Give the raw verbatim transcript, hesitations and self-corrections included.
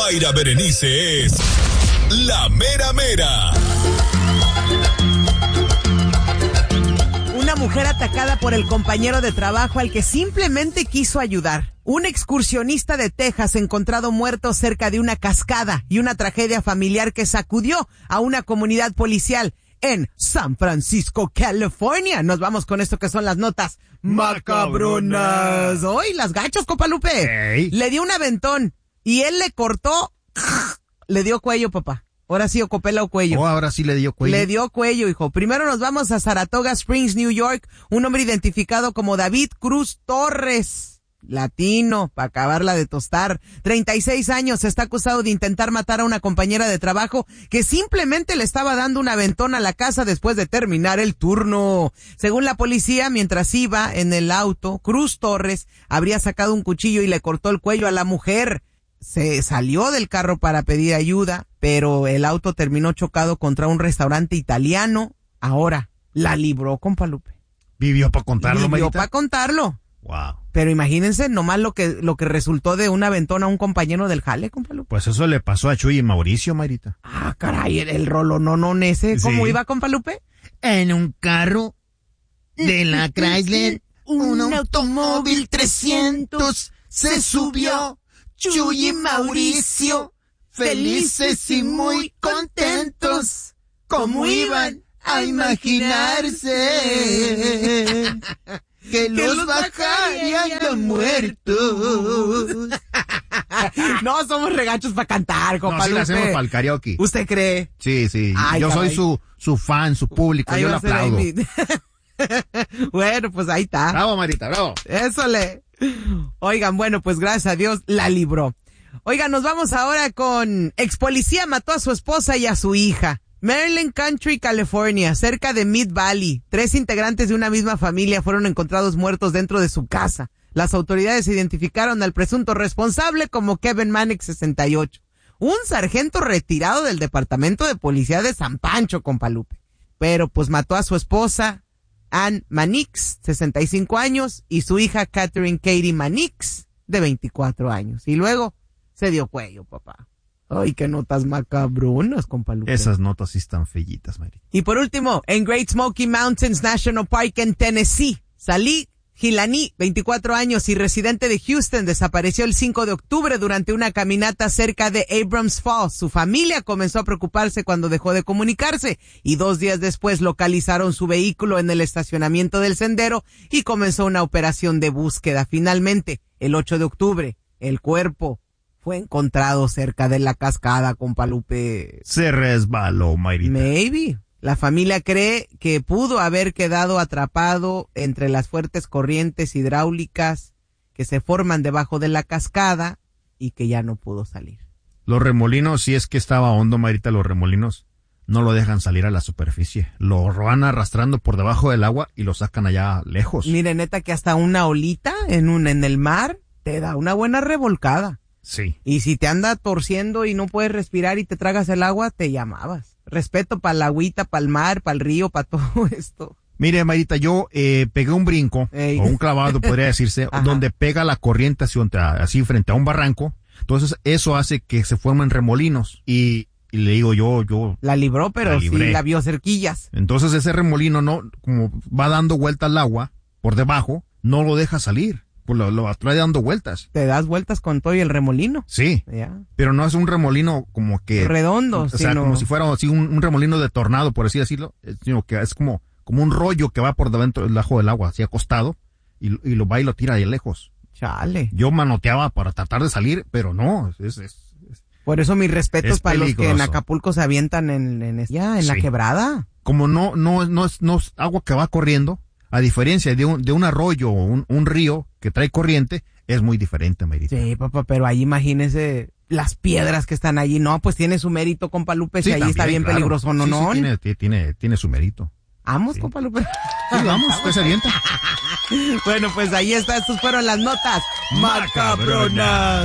Mayra Berenice es la mera mera. Una mujer atacada por el compañero de trabajo al que simplemente quiso ayudar. Un excursionista de Texas encontrado muerto cerca de una cascada y una tragedia familiar que sacudió a una comunidad policial en San Francisco, California. Nos vamos con esto que son las notas macabronas. Hoy las gachos, compa Lupe. Hey. Le dio un aventón y él le cortó, le dio cuello, papá. Ahora sí, ocopela o cuello. Oh, ahora sí le dio cuello. Le dio cuello, hijo. Primero nos vamos a Saratoga Springs, New York. Un hombre identificado como David Cruz Torres, latino, para acabarla de tostar. treinta y seis años, está acusado de intentar matar a una compañera de trabajo que simplemente le estaba dando un aventón a la casa después de terminar el turno. Según la policía, mientras iba en el auto, Cruz Torres habría sacado un cuchillo y le cortó el cuello a la mujer. Se salió del carro para pedir ayuda, pero el auto terminó chocado contra un restaurante italiano. Ahora, la libró, compa Lupe. Vivió para contarlo, Vivió Marita. para contarlo. Wow. Pero imagínense nomás lo que lo que resultó de un aventón a un compañero del jale, compa Lupe. Pues eso le pasó a Chuy y Mauricio, Marita. Ah, caray, el, el rolononón ese. ¿Cómo Sí. iba, compa Lupe? En un carro de la Chrysler, un automóvil trescientos, se subió Chuy y Mauricio, felices y muy contentos, como iban a imaginarse que los bajarían ya muertos. No somos regachos para cantar, compa No, sí Lupe. la hacemos para el karaoke. ¿Usted cree? Sí, sí. Ay, yo caray. soy su su fan, su público. Ahí yo le va a ser ahí aplaudo. mi- Bueno, pues ahí está. Bravo, Marita, bravo. Eso le. Oigan, bueno, pues gracias a Dios la libró. Oigan, nos vamos ahora con ex policía mató a su esposa y a su hija. Maryland Country, California, cerca de Mid Valley. Tres integrantes de una misma familia fueron encontrados muertos dentro de su casa. Las autoridades identificaron al presunto responsable como Kevin Mannix, sesenta y ocho. Un sargento retirado del departamento de policía de San Pancho, compa Lupe. Pero pues mató a su esposa, Ann Mannix, sesenta y cinco años, y su hija Catherine Katie Mannix, de veinticuatro años. Y luego se dio cuello, papá. Ay, qué notas macabronas, compa Lupe. Esas notas sí están fellitas, Marita. Y por último, en Great Smoky Mountains National Park en Tennessee, Salih Gilani, veinticuatro años y residente de Houston, desapareció el cinco de octubre durante una caminata cerca de Abrams Falls. Su familia comenzó a preocuparse cuando dejó de comunicarse y dos días después localizaron su vehículo en el estacionamiento del sendero y comenzó una operación de búsqueda. Finalmente, el ocho de octubre, el cuerpo fue encontrado cerca de la cascada, compa Lupe. Se resbaló, Marita. Maybe. La familia cree que pudo haber quedado atrapado entre las fuertes corrientes hidráulicas que se forman debajo de la cascada y que ya no pudo salir. Los remolinos, si es que estaba hondo, Marita, los remolinos no lo dejan salir a la superficie. Lo van arrastrando por debajo del agua y lo sacan allá lejos. Mire, neta, que hasta una olita en un en el mar te da una buena revolcada. Sí. Y si te anda torciendo y no puedes respirar y te tragas el agua, te llamabas. Respeto para la agüita, para el mar, para el río, para todo esto. Mire, Marita, yo eh, pegué un brinco, Ey. o un clavado, podría decirse, Ajá. donde pega la corriente así, así frente a un barranco. Entonces, eso hace que se formen remolinos. Y, y le digo yo, yo... La libró, pero La sí libré. la vio cerquillas. Entonces, ese remolino, no, como va dando vuelta al agua por debajo, no lo deja salir. Pues lo, lo trae dando vueltas. Te das vueltas con todo y el remolino. Sí. Ya. Pero no es un remolino como que... Redondo, O sea, sino- como si fuera así un, un remolino de tornado, por así decirlo, eh, sino que es como, como un rollo que va por dentro debajo del agua, así acostado, y, y lo va y lo tira de lejos. Chale. Yo manoteaba para tratar de salir, pero no, es, es, es- Por eso mis respetos Es para los que en peligroso. Acapulco se avientan en, en, ya, en la Sí. quebrada. como no, no, no es, no es agua que va corriendo, a diferencia de un, de un arroyo o un, un río que trae corriente, es muy diferente, Marita. Sí, papá, pero ahí imagínese las piedras que están allí. No, pues tiene su mérito, compa Lupe, si Sí, ahí también, está bien claro. peligroso, ¿no? Sí, sí, no. tiene, tiene, tiene su mérito. Vamos, Sí. compa Lupe. Sí, vamos, usted se avienta. Bueno, pues ahí está, estas fueron las notas Macabronas.